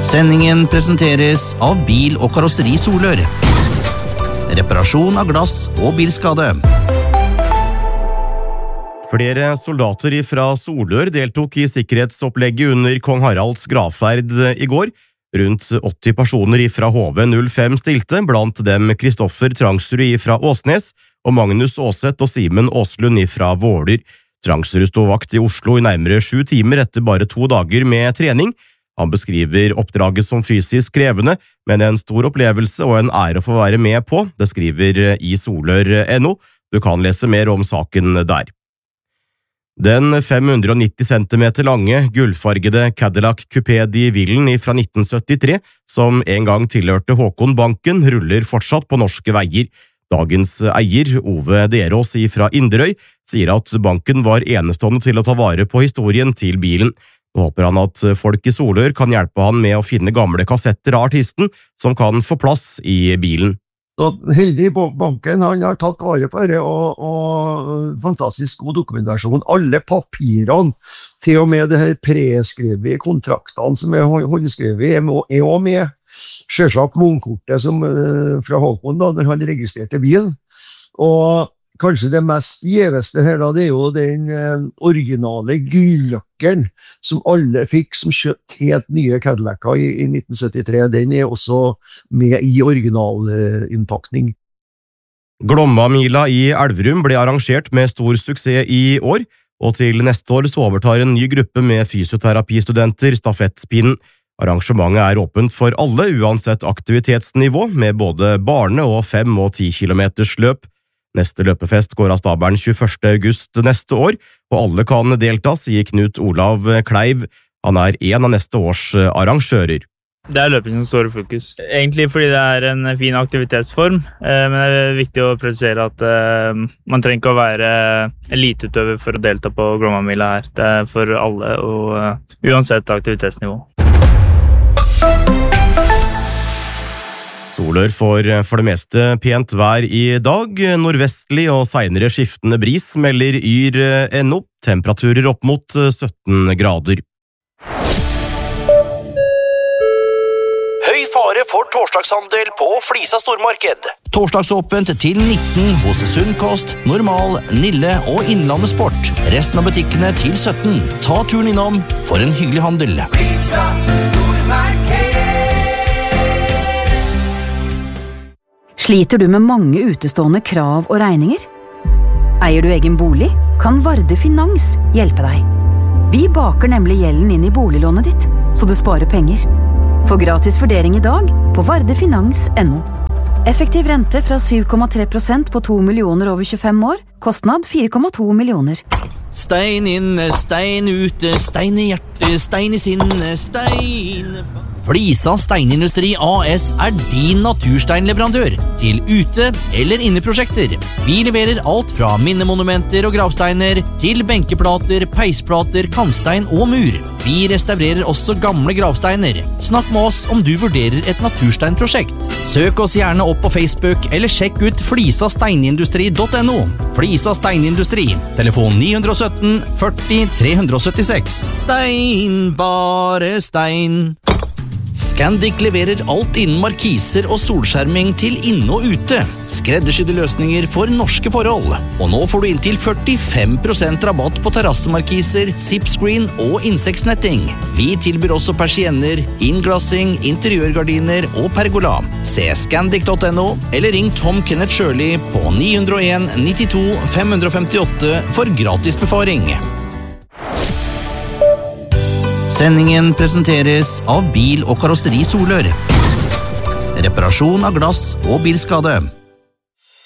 Sendingen presenteres av Bil- og karosseri Solør. Reparasjon av glass og bilskade. Flere soldater fra Solør deltok i sikkerhetsopplegget under Kong Haralds gravferd i går. Rundt 80 personer fra HV-05 stilte, blant dem Kristoffer Trangsrud fra Åsnes og Magnus Åseth og Simen Åslund fra Våler. Trangsrud sto vakt i Oslo i nærmere 7 timer etter bare 2 dager med trening. Han beskriver oppdraget som fysisk krevende, men en stor opplevelse og en ære å få være med på. Det skriver i Solør.no. Du kan lese mer om saken der. Den 590 cm lange, gullfargede Cadillac Coupé de Villen fra 1973, som en gang tilhørte Håkon Banken, ruller fortsatt på norske veier. Dagens eier, Ove Derås fra Inderøy, sier at banken var enestående til å ta vare på historien til bilen. Nå håper han at folk i Solør kan hjelpe han med å finne gamle kassetter av artisten som kan få plass i bilen. Så heldig banken, han har tatt vare på det, og fantastisk god dokumentasjon. Alle papirene, til og med det her preskrevet kontraktene som håndskrevet, er også med. Selvsagt vognkortet fra Håkon da, når han registrerte bilen. Og kanskje det mest gjeveste her da, det er jo den originale gullnøkkelen som alle fikk som kjøpt helt nye Cadillac'er i 1973. Den er også med i originalinnpakning. Glomma-mila i Elverum ble arrangert med stor suksess i år, og til neste år så overtar en ny gruppe med fysioterapistudenter stafettpinnen. Arrangementet er åpent for alle uansett aktivitetsnivå, med både barne- og 5- og 10 kilometers løp. Neste løpefest går av stabelen 21. august neste år, og alle kan delta, sier Knut Olav Kleiv. Han er en av neste års arrangører. Det er løping som står i fokus. Egentlig fordi det er en fin aktivitetsform, men det er viktig å presisere at man trenger ikke å være eliteutøver for å delta på Glomma-mila her. Det er for alle, og uansett aktivitetsnivå. Solør får for det meste pent vær i dag, nordvestlig og senere skiftende bris, melder Yr.no, temperaturer opp mot 17 grader. Høy fare for torsdagshandel på Flisa stormarked. Torsdagsåpent til 19 hos Sunnkost, Normal, Nille og Innlandet Sport. Resten av butikkene til 17. Ta turen innom for en hyggelig handel. Flisa stormarked. Sliter du med mange utestående krav og regninger? Eier du egen bolig? Kan Varde Finans hjelpe deg? Vi baker nemlig gjelden inn i boliglånet ditt, så du sparer penger. Få gratis vurdering i dag på vardefinans.no. Effektiv rente fra 7,3% på 2 millioner over 25 år. Kostnad 4,2 millioner. Stein inne, stein ute, stein i hjertet, stein i sinne, stein... Flisa Steinindustri AS er din natursteinleverandør til ute- eller inneprosjekter. Vi leverer alt fra minnemonumenter og gravsteiner til benkeplater, peisplater, kantstein og mur. Vi restaurerer også gamle gravsteiner. Snakk med oss om du vurderer et natursteinprosjekt. Søk oss gjerne opp på Facebook eller sjekk ut flisasteinindustri.no. Flisa Steinindustri, telefon 917 40 376. Stein, bare stein. Scandic leverer alt innen markiser og solskjerming til inne og ute. Skreddersydde løsninger for norske forhold. Og nå får du inntil 45% rabatt på terrassemarkiser, zipscreen og insektsnetting. Vi tilbyr også persienner, innglassing, interiørgardiner og pergola. Se scandic.no eller ring Tom Kenneth Shirley på 901 92 558 for gratis befaring. Sendingen presenteres av Bil- og karosseri Solør. Reparasjon av glass og bilskade.